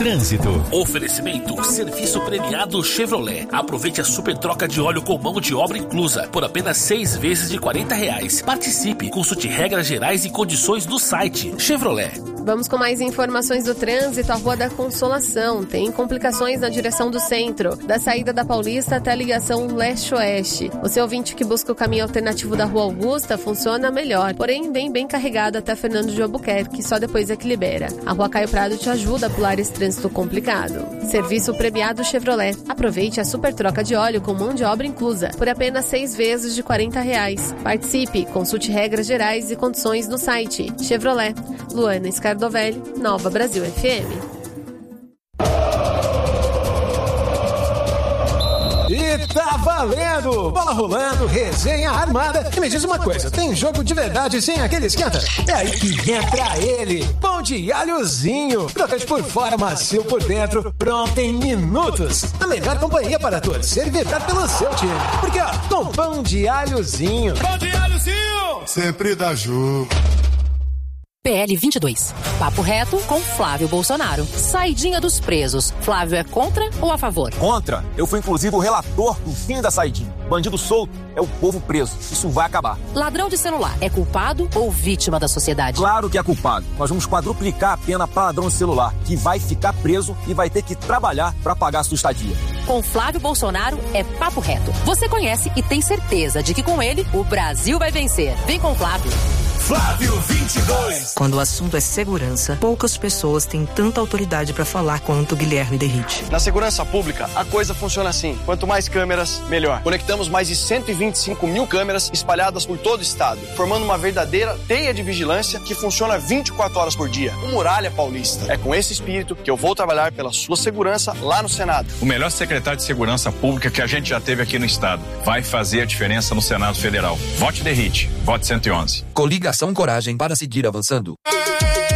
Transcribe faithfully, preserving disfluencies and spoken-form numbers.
Trânsito. Oferecimento, serviço premiado Chevrolet. Aproveite a super troca de óleo com mão de obra inclusa, por apenas seis vezes de quarenta reais. Participe, consulte regras gerais e condições do site Chevrolet. Vamos com mais informações do trânsito. A Rua da Consolação tem complicações na direção do centro, da saída da Paulista até a ligação leste-oeste. O seu ouvinte que busca o caminho alternativo da Rua Augusta funciona melhor, porém bem bem carregado até Fernando de Albuquerque, só depois é que libera. A Rua Caio Prado te ajuda a pular esse trânsito complicado. Serviço premiado Chevrolet. Aproveite a super troca de óleo com mão de obra inclusa, por apenas seis vezes de quarenta reais. Participe, consulte regras gerais e condições no site Chevrolet. Luana Scardovelli, Nova Brasil F M. E tá valendo! Bola rolando, resenha armada. E me diz uma coisa, tem jogo de verdade sem aquele esquenta? É aí que entra ele, pão de alhozinho. Crocante por fora, macio por dentro, pronto em minutos. A melhor companhia para torcer e vibrar pelo seu time. Porque ó, com pão de alhozinho. Pão de alhozinho! Sempre dá jogo. P L vinte e dois. Papo reto com Flávio Bolsonaro. Saidinha dos presos. Flávio é contra ou a favor? Contra. Eu fui inclusive o relator do fim da saidinha. Bandido solto é o povo preso. Isso vai acabar. Ladrão de celular é culpado ou vítima da sociedade? Claro que é culpado. Nós vamos quadruplicar a pena para ladrão de celular, que vai ficar preso e vai ter que trabalhar para pagar a sua estadia. Com Flávio Bolsonaro é papo reto. Você conhece e tem certeza de que com ele o Brasil vai vencer. Vem com Flávio. Flávio vinte e dois. Quando o assunto é segurança, poucas pessoas têm tanta autoridade para falar quanto Guilherme Derrite. Na segurança pública, a coisa funciona assim. Quanto mais câmeras, melhor. Conectamos mais de cento e vinte e cinco mil câmeras espalhadas por todo o estado, formando uma verdadeira teia de vigilância que funciona vinte e quatro horas por dia. O Muralha Paulista. É com esse espírito que eu vou trabalhar pela sua segurança lá no Senado. O melhor secretário de segurança pública que a gente já teve aqui no estado. Vai fazer a diferença no Senado Federal. Vote Derrite. Vote cento e onze. Coligação Coragem para seguir avançando.